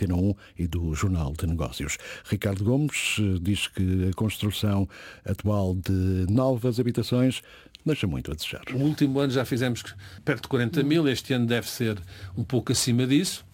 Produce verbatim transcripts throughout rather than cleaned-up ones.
Antena um e do Jornal de Negócios. Ricardo Gomes diz que a construção atual de novas habitações deixa muito a desejar. No último ano já fizemos perto de quarenta mil, este ano deve ser um pouco acima disso.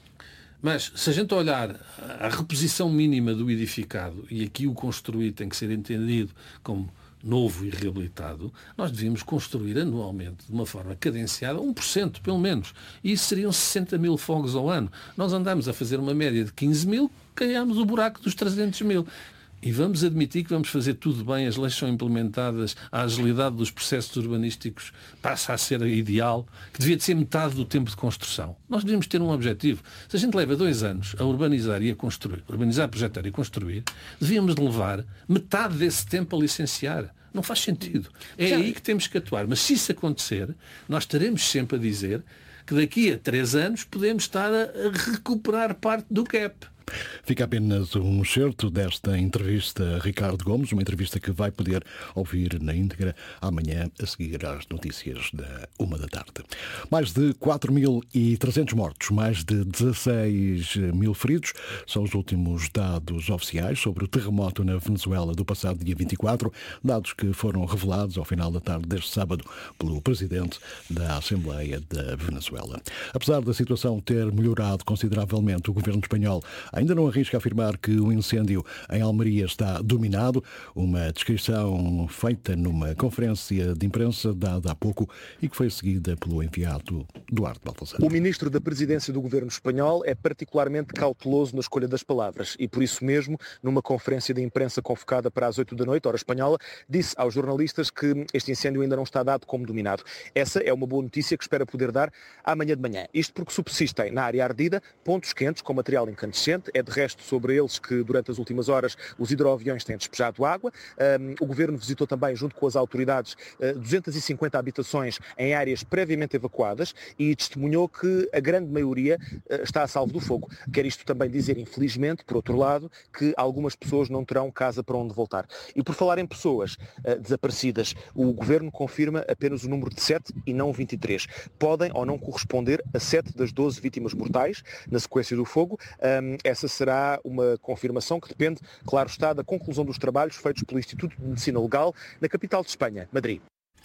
Mas, se a gente olhar a reposição mínima do edificado, e aqui o construído tem que ser entendido como novo e reabilitado, nós devíamos construir anualmente, de uma forma cadenciada, um por cento pelo menos. E isso seriam sessenta mil fogos ao ano. Nós andamos a fazer uma média de quinze mil, caiamos o buraco dos trezentos mil. E vamos admitir que vamos fazer tudo bem, as leis são implementadas, a agilidade dos processos urbanísticos passa a ser ideal, que devia de ser metade do tempo de construção. Nós devíamos ter um objetivo. Se a gente leva dois anos a urbanizar e a construir, urbanizar, projetar e construir, devíamos levar metade desse tempo a licenciar. Não faz sentido. É aí que temos que atuar. Mas se isso acontecer, nós estaremos sempre a dizer que daqui a três anos podemos estar a recuperar parte do gap. Fica apenas um excerto desta entrevista a Ricardo Gomes, uma entrevista que vai poder ouvir na íntegra amanhã, a seguir às notícias da uma da tarde. Mais de quatro mil e trezentos mortos, mais de dezasseis mil feridos, são os últimos dados oficiais sobre o terremoto na Venezuela do passado dia vinte e quatro, dados que foram revelados ao final da tarde deste sábado pelo presidente da Assembleia da Venezuela. Apesar da situação ter melhorado consideravelmente, o governo espanhol ainda não arrisca afirmar que o incêndio em Almeria está dominado. Uma descrição feita numa conferência de imprensa dada há pouco e que foi seguida pelo enviado Duarte Baltazar. O ministro da Presidência do governo espanhol é particularmente cauteloso na escolha das palavras e, por isso mesmo, numa conferência de imprensa convocada para as oito da noite, hora espanhola, disse aos jornalistas que este incêndio ainda não está dado como dominado. Essa é uma boa notícia que espera poder dar amanhã de manhã. Isto porque subsistem na área ardida pontos quentes com material incandescente. É de resto sobre eles que durante as últimas horas os hidroaviões têm despejado água. Um, o Governo visitou também, junto com as autoridades, uh, duzentas e cinquenta habitações em áreas previamente evacuadas e testemunhou que a grande maioria uh, está a salvo do fogo. Quer isto também dizer, infelizmente, por outro lado, que algumas pessoas não terão casa para onde voltar. E por falar em pessoas uh, desaparecidas, o Governo confirma apenas o número de sete e não vinte e três. Podem ou não corresponder a sete das doze vítimas mortais na sequência do fogo. Um, essa será uma confirmação que depende, claro está, da conclusão dos trabalhos feitos pelo Instituto de Medicina Legal na capital de Espanha, Madrid.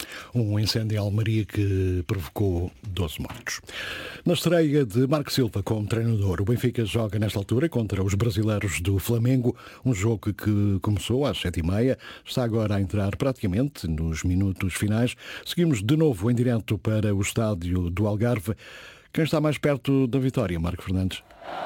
Um incêndio em Almeria que provocou doze mortos. Na estreia de Marco Silva como treinador, o Benfica joga nesta altura contra os brasileiros do Flamengo, um jogo que começou às sete e meia, está agora a entrar praticamente nos minutos finais. Seguimos de novo em direto para o estádio do Algarve. Quem está mais perto da vitória, Marco Fernandes?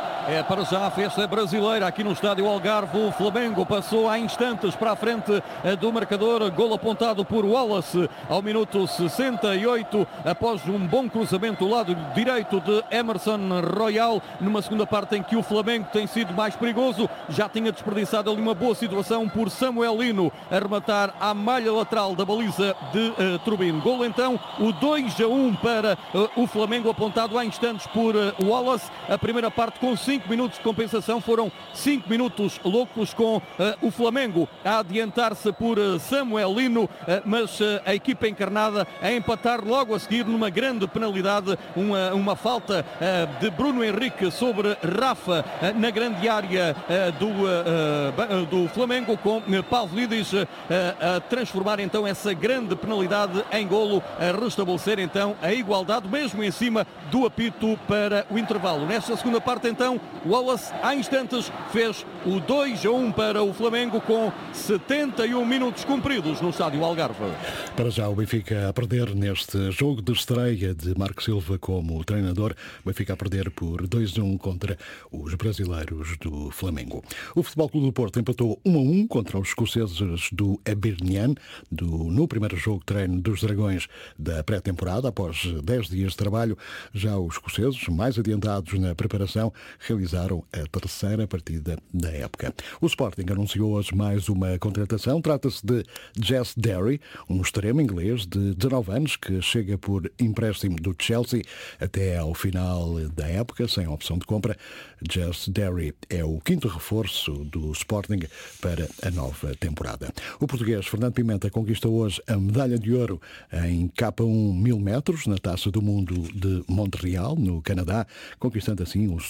É para já a festa brasileira aqui no estádio Algarve. O Flamengo passou há instantes para a frente do marcador. Gol apontado por Wallace ao minuto sessenta e oito, após um bom cruzamento do lado direito de Emerson Royal, numa segunda parte em que o Flamengo tem sido mais perigoso. Já tinha desperdiçado ali uma boa situação por Samuel Lino a rematar à malha lateral da baliza de uh, Trubin. Gol então, o dois a um para uh, o Flamengo, apontado há instantes por uh, Wallace. A primeira parte com cinco minutos de compensação, foram cinco minutos loucos com uh, o Flamengo a adiantar-se por uh, Samuel Lino, uh, mas uh, a equipa encarnada a empatar logo a seguir numa grande penalidade, uma, uma falta uh, de Bruno Henrique sobre Rafa uh, na grande área uh, do, uh, uh, do Flamengo, com uh, Pavlidis uh, a transformar então essa grande penalidade em golo, a restabelecer então a igualdade, mesmo em cima do apito para o intervalo. Nesta segunda parte então, Wallace há instantes fez o dois a um para o Flamengo com setenta e um minutos cumpridos no estádio Algarve. Para já o Benfica a perder neste jogo de estreia de Marco Silva como treinador. O Benfica a perder por dois a um contra os brasileiros do Flamengo. O Futebol Clube do Porto empatou um a um contra os escoceses do Hibernian do, no primeiro jogo de treino dos Dragões da pré-temporada. Após dez dias de trabalho, já os escoceses, mais adiantados na preparação, realizaram a terceira partida da época. O Sporting anunciou hoje mais uma contratação. Trata-se de Jess Derry, um extremo inglês de dezanove anos que chega por empréstimo do Chelsea até ao final da época, sem opção de compra. Jess Derry é o quinto reforço do Sporting para a nova temporada. O português Fernando Pimenta conquista hoje a medalha de ouro em K um mil metros na Taça do Mundo de Montreal, no Canadá, conquistando assim o segundo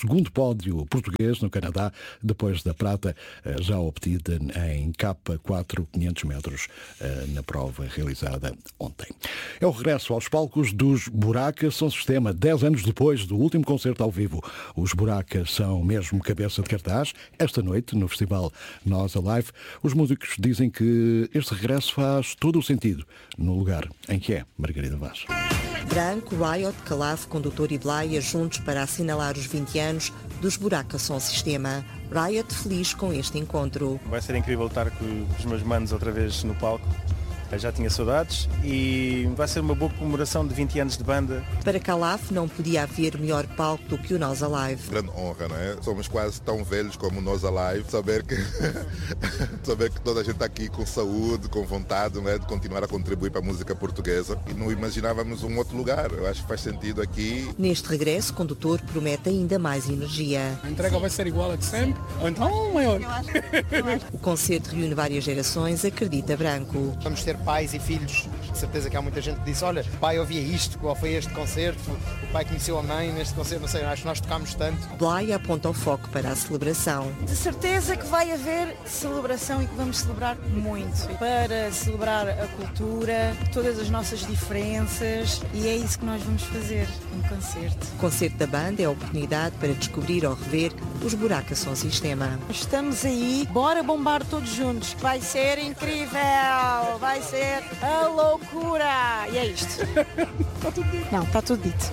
segundo pódio português no Canadá, depois da prata já obtida em K quatro quinhentos metros na prova realizada ontem. É o regresso aos palcos dos Buraca Som Sistema, dez anos depois do último concerto ao vivo. Os Buraca são mesmo cabeça de cartaz. Esta noite, no festival Nós Alive, os músicos dizem que este regresso faz todo o sentido no lugar em que é Margarida Vaz. Branco, Riot, Calaf, Condutor e Blaia juntos para assinalar os vinte anos dos Buraca Som Sistema. Riot feliz com este encontro. Vai ser incrível estar com os meus manos outra vez no palco. Eu já tinha saudades e vai ser uma boa comemoração de vinte anos de banda. Para Calaf não podia haver melhor palco do que o Nós Alive. Grande honra, não é? Somos quase tão velhos como o Nós Alive. Saber que, saber que toda a gente está aqui com saúde, com vontade, não é? De continuar a contribuir para a música portuguesa. E não imaginávamos um outro lugar. Eu acho que faz sentido aqui. Neste regresso, o Condutor promete ainda mais energia. A entrega vai ser igual a de sempre, ou então maior. O concerto reúne várias gerações, acredita Branco. Vamos ter pais e filhos, de certeza que há muita gente que disse, olha, pai ouvia isto, qual foi este concerto, o pai conheceu a mãe neste concerto, não sei, acho que nós tocámos tanto. Blaia aponta o foco para a celebração. De certeza que vai haver celebração e que vamos celebrar muito, para celebrar a cultura, todas as nossas diferenças, e é isso que nós vamos fazer em concerto. O concerto da banda é a oportunidade para descobrir ou rever os Buraca Som Sistema. Estamos aí, bora bombar todos juntos, vai ser incrível, vai ser a loucura. E é isto. Está tudo dito. Não, está tudo dito.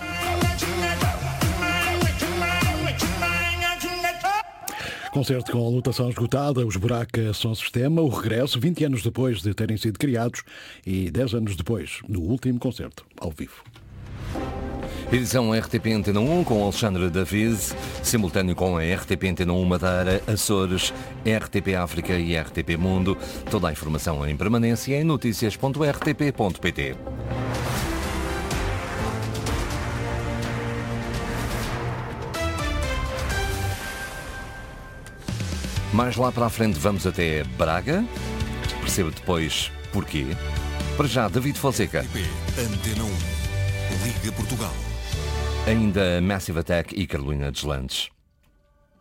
Concerto com a lotação esgotada, os Buraca Som Sistema, o regresso vinte anos depois de terem sido criados e dez anos depois do último concerto ao vivo. Edição R T P Antena um com Alexandre David, simultâneo com a R T P Antena um Madeira, Açores, R T P África e R T P Mundo. Toda a informação em permanência em notícias ponto r t p ponto p t. Mais lá para a frente vamos até Braga. Perceba depois porquê. Para já, David Fonseca. Antena um. Liga Portugal. Ainda Massive Attack e Carolina Deslandes.